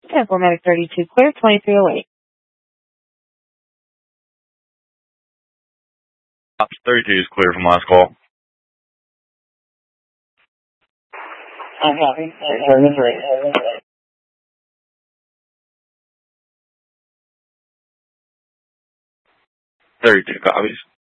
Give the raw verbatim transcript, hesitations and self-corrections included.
ten four Medic thirty-two clear, twenty-three oh eight. Ops thirty-two is clear from last call. I'm happy. Everything's right. Everything's right. thirty-two copies.